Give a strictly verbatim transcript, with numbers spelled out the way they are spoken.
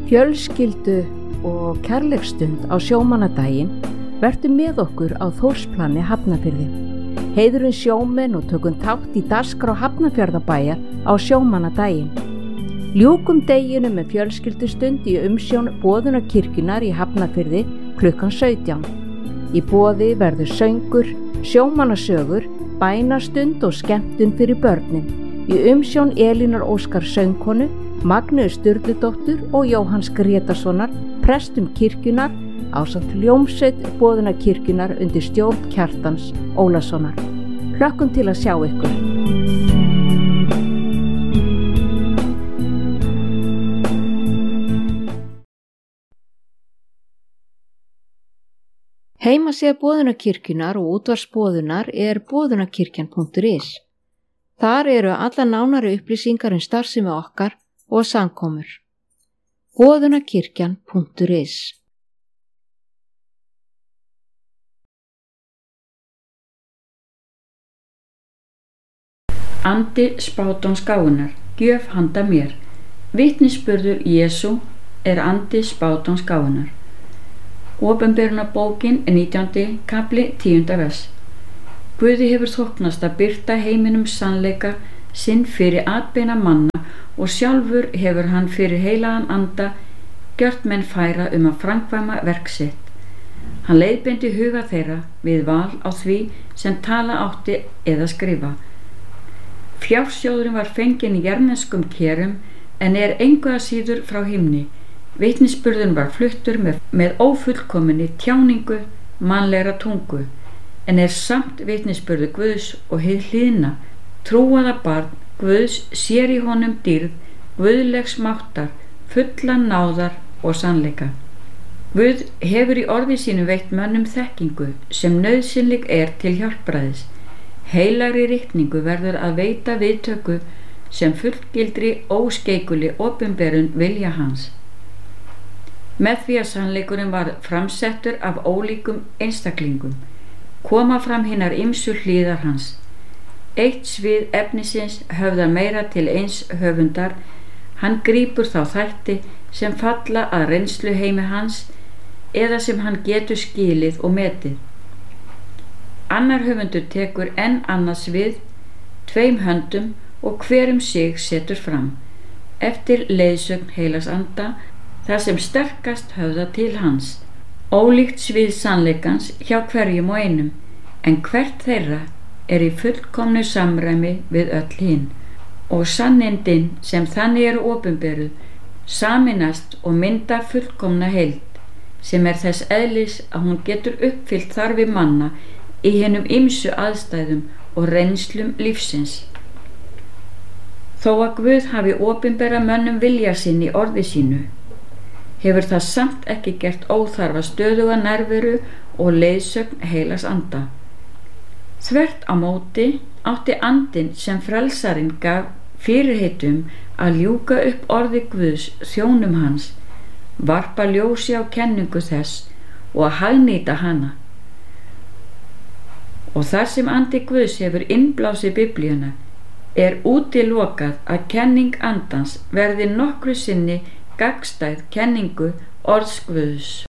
Fjölskyldu og kærleiksstund á sjómannadaginn vertu með okkur á Þórsplani Hafnarfirði. Heiðurinn sjómenn og tökum þátt í dagskrá Hafnarfjarðarbæjar á sjómannadaginn. Ljúkum deginu með fjölskyldustund í umsjón boðunarkirkjunnar í Hafnarfirði klukkan sautján. Í boði verður söngur, sjómannasögur, bænastund og skemmtun fyrir börnin. Í umsjón Elínar Óskar söngkonu, Magneu Sturludóttur og Jóhanns Grétarssonar, prestum kirkjunnar, ásamt hljómsveit boðunarkirkjunnar undir stjórn Kjartans Ólasonar. Hlökkum til að sjá ykkur. Heimasíða boðunarkirkjunnar og útvarpsboðunar er boðunarkirkjan punktur is. Þar eru alla nánari upplýsingar um starfsemi okkar og samkomur. boðunarkirkjan punktur is. Andi spádómsgáfunnar, gjöf handa mér. Vitnisburður Jesú er andi spádómsgáfunnar. Opinberunarbókin er nítjándi kafli tíunda vers. Guði hefur þóknast að birta heiminum sannleika sinn fyrir atbeina manna og sjálfur hefur hann fyrir heilagan anda gjört menn færa um að framkvæma verk sitt. Hann leiðbeindi huga þeirra við val á því sem tala átti eða skrifa. Fjársjóðurinn var fenginn í jarðneskum kerum en er engu að síður frá himni. Vitnisburðurinn var fluttur með, með ófullkominni tjáningu mannlegra tungu, en er samt vitnisburður Guðs og hið hlýðna, trúaða barn Guðs sér í honum dýrð, guðlegs máttar, fulla náðar og sannleika. Guð hefur í orði sínu veitt mönnum þekkingu sem nauðsynleg er til hjálpræðis. Heilagri ritningu verður að veita viðtöku sem fullgildri óskeikuli opinberun vilja hans. Með því að sannleikurinn var framsettur af ólíkum einstaklingum, koma fram hinar ýmsu hlíðar hans. Eitt svið efnisins höfðar meira til eins höfundar, hann grípur þá þætti sem falla að reynslu heimi hans eða sem hann getur skilið og metið. Annar höfundur tekur enn annað svið, tveim höndum og hver um sig setur fram, eftir leiðsögn heilags anda, það sem sterkast höfða til hans. Ólíkt svið sannleikans hjá hverjum og einum, en hvert þeirra er í fullkomnu samræmi við öll hin, og sannindin sem þannig eru opinberuð saminast og mynda fullkomna heild, sem er þess eðlis að hún getur uppfyllt þarfi manna í hinum ýmsu aðstæðum og reynslum lífsins. Þó að Guð hafi opinbera mönnum vilja sinn í orði sínu, hefur það samt ekki gert óþarfa stöðuga nærveru og leiðsögn heilags anda. Þvert á móti átti andinn sem frelsarinn gaf fyrirheitum að ljúka upp orði Guðs þjónum hans, varpa ljósi á kenningu þess og að hagnýta hana. Og þar sem andi Guðs hefur innblásið Biblíuna, er útilokað að kenning andans verði nokkru sinni gagnstæð kenningu orðs Guðs.